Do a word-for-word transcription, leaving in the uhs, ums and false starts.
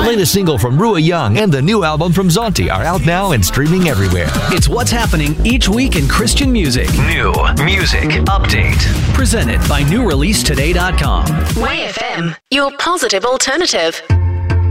latest single from Rua Young and the new album from Zonti are out now and streaming everywhere. It's what's happening each week in Christian music. New Music Update. Presented by new release today dot com. Y F M, your positive alternative.